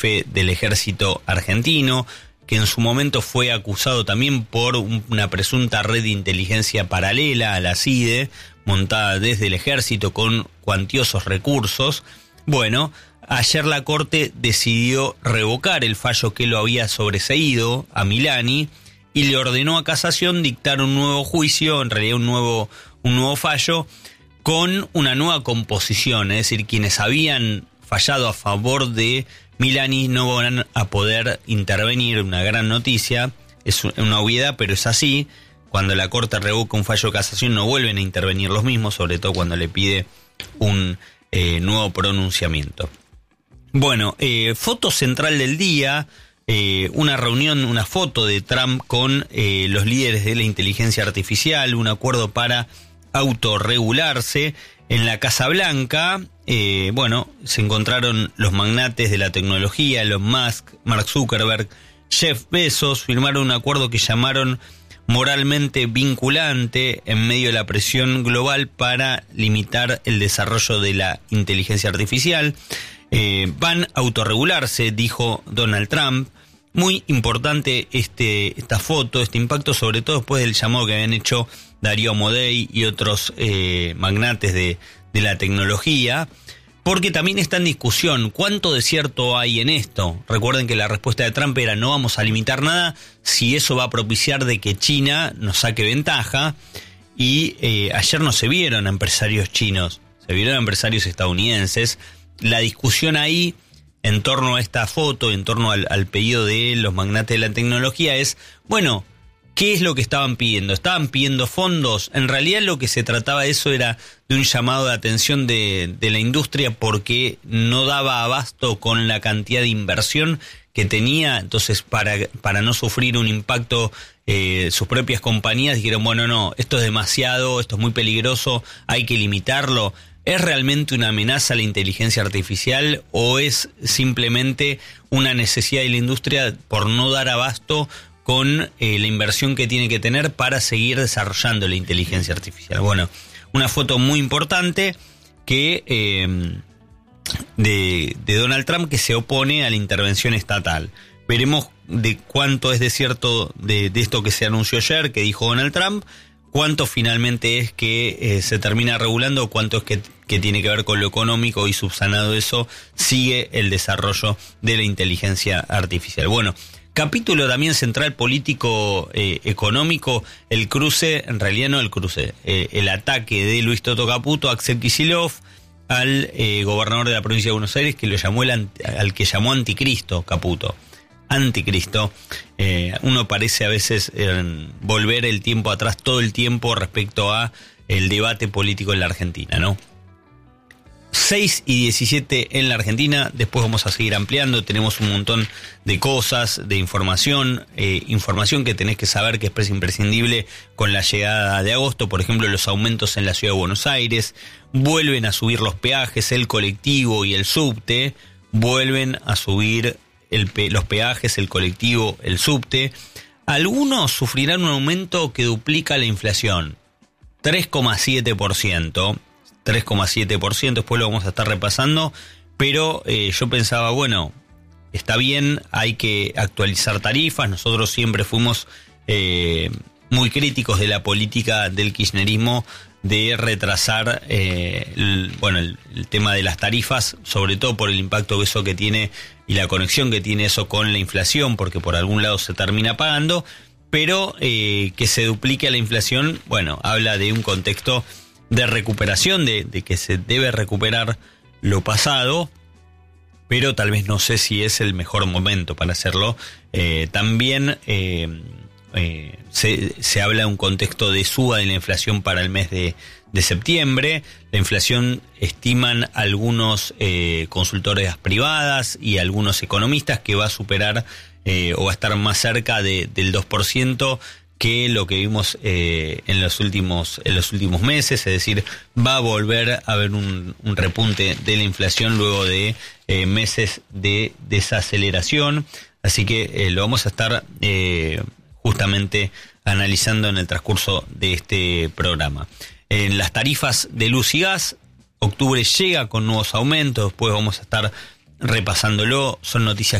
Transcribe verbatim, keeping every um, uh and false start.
jefe del ejército argentino, que en su momento fue acusado también por una presunta red de inteligencia paralela a la C I D E, montada desde el ejército con cuantiosos recursos. Bueno, ayer la Corte decidió revocar el fallo que lo había sobreseído a Milani y le ordenó a Casación dictar un nuevo juicio, en realidad un nuevo, un nuevo fallo, con una nueva composición, es decir, quienes habían fallado a favor de Milani no van a poder intervenir. Una gran noticia, es una obviedad, pero es así. Cuando la Corte revoca un fallo de casación no vuelven a intervenir los mismos, sobre todo cuando le pide un eh, nuevo pronunciamiento. Bueno, eh, foto central del día, eh, una reunión, una foto de Trump con eh, los líderes de la inteligencia artificial, un acuerdo para autorregularse. En la Casa Blanca, eh, bueno, se encontraron los magnates de la tecnología, Elon Musk, Mark Zuckerberg, Jeff Bezos, firmaron un acuerdo que llamaron moralmente vinculante en medio de la presión global para limitar el desarrollo de la inteligencia artificial. Eh, van a autorregularse, dijo Donald Trump. Muy importante este, esta foto, este impacto, sobre todo después del llamado que habían hecho Darío Amodei y otros eh, magnates de, de la tecnología, porque también está en discusión cuánto de cierto hay en esto. Recuerden que la respuesta de Trump era no vamos a limitar nada si eso va a propiciar de que China nos saque ventaja, y eh, ayer no se vieron a empresarios chinos, se vieron a empresarios estadounidenses. La discusión ahí en torno a esta foto, en torno al, al pedido de los magnates de la tecnología es, bueno, ¿qué es lo que estaban pidiendo? ¿Estaban pidiendo fondos? En realidad lo que se trataba de eso era de un llamado de atención de, de la industria porque no daba abasto con la cantidad de inversión que tenía. Entonces, para, para no sufrir un impacto, eh, sus propias compañías dijeron, bueno, no, esto es demasiado, esto es muy peligroso, hay que limitarlo. ¿Es realmente una amenaza a la inteligencia artificial o es simplemente una necesidad de la industria por no dar abasto con eh, la inversión que tiene que tener para seguir desarrollando la inteligencia artificial? Bueno, una foto muy importante que eh, de, de Donald Trump, que se opone a la intervención estatal. Veremos de cuánto es de cierto de, de esto que se anunció ayer, que dijo Donald Trump, cuánto finalmente es que eh, se termina regulando, cuánto es que, que tiene que ver con lo económico, y subsanado eso, sigue el desarrollo de la inteligencia artificial. Bueno, capítulo también central político eh, económico, el cruce, en realidad no el cruce, eh, el ataque de Luis Toto Caputo, Axel Kicillof, al eh, gobernador de la provincia de Buenos Aires, que lo llamó el anti, al que llamó anticristo Caputo. Anticristo. Eh, uno parece a veces eh, volver el tiempo atrás todo el tiempo respecto a el debate político en la Argentina, ¿no? seis y diecisiete en la Argentina, después vamos a seguir ampliando, tenemos un montón de cosas, de información, eh, información que tenés que saber que es imprescindible con la llegada de agosto. Por ejemplo, los aumentos en la ciudad de Buenos Aires, vuelven a subir los peajes, el colectivo y el subte, vuelven a subir el pe- los peajes, el colectivo, el subte. Algunos sufrirán un aumento que duplica la inflación, tres coma siete por ciento. tres coma siete por ciento, después lo vamos a estar repasando, pero eh, yo pensaba, bueno, está bien, hay que actualizar tarifas. Nosotros siempre fuimos eh, muy críticos de la política del kirchnerismo de retrasar eh, el, bueno, el, el tema de las tarifas, sobre todo por el impacto que eso que tiene y la conexión que tiene eso con la inflación, porque por algún lado se termina pagando, pero eh, que se duplique la inflación, bueno, habla de un contexto de recuperación, de, de que se debe recuperar lo pasado, pero tal vez no sé si es el mejor momento para hacerlo. Eh, también eh, eh, se, se habla de un contexto de suba de la inflación para el mes de, de septiembre. La inflación, estiman algunos eh, consultoras privadas y algunos economistas, que va a superar eh, o va a estar más cerca de, del dos por ciento que lo que vimos eh, en los últimos en los últimos meses. Es decir, va a volver a haber un, un repunte de la inflación luego de eh, meses de desaceleración. Así que eh, lo vamos a estar eh, justamente analizando en el transcurso de este programa. En las tarifas de luz y gas, octubre llega con nuevos aumentos. Después vamos a estar repasándolo, son noticias